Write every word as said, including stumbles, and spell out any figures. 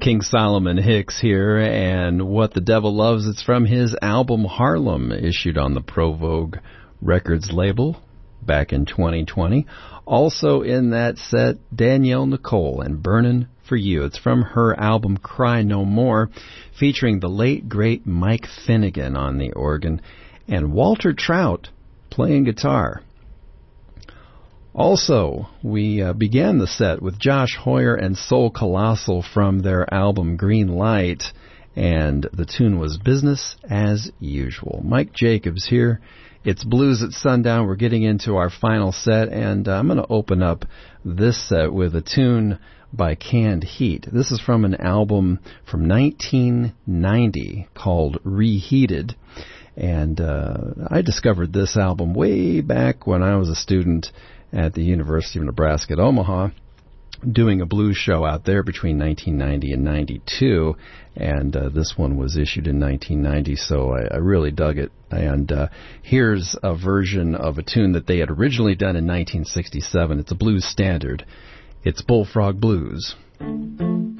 King Solomon Hicks here, and What the Devil Loves, it's from his album Harlem, issued on the Pro Vogue Records label back in twenty twenty. Also in that set, Danielle Nicole and Burnin' for You. It's from her album Cry No More, featuring the late, great Mike Finnegan on the organ and Walter Trout playing guitar. Also, we uh, began the set with Josh Hoyer and Soul Colossal from their album Green Light, and the tune was Business as Usual. Mike Jacobs here. It's Blues at Sundown. We're getting into our final set, and uh, I'm going to open up this set with a tune by Canned Heat. This is from an album from nineteen ninety called Reheated, and uh, I discovered this album way back when I was a student at the University of Nebraska at Omaha, doing a blues show out there between nineteen ninety and ninety-two, and uh, this one was issued in nineteen ninety, so I, I really dug it. And uh, here's a version of a tune that they had originally done in nineteen sixty-seven. It's a blues standard. It's Bullfrog Blues.